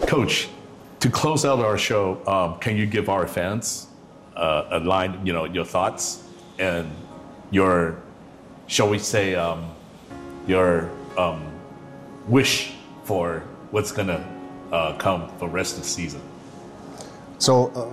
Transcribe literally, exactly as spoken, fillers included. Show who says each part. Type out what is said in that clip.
Speaker 1: Coach, to close out our show, um, can you give our fans uh, a line, you know, your thoughts and your, shall we say, um, your um, wish for what's gonna uh, come for the rest of the season?
Speaker 2: So uh,